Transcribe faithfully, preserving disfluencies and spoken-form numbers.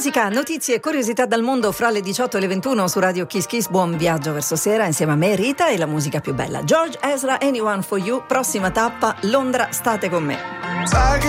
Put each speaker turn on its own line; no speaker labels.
Musica, notizie e curiosità dal mondo fra le diciotto e le ventuno su Radio Kiss Kiss. Buon viaggio verso sera insieme a me, Rita, e la musica più bella. George Ezra, Anyone for You, prossima tappa Londra, state con me.
Sai che